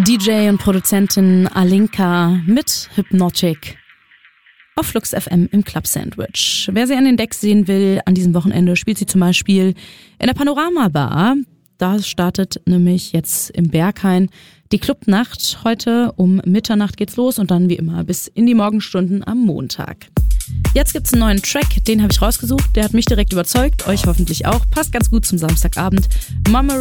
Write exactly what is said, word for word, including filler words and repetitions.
D J und Produzentin Alinka mit Hypnotic auf Flux F M im Club Sandwich. Wer sie an den Decks sehen will, an diesem Wochenende spielt sie zum Beispiel in der Panorama Bar. Da startet nämlich jetzt im Berghain die Clubnacht. Heute um Mitternacht geht's los und dann wie immer bis in die Morgenstunden am Montag. Jetzt gibt's einen neuen Track, den habe ich rausgesucht. Der hat mich direkt überzeugt, euch hoffentlich auch. Passt ganz gut zum Samstagabend. Mama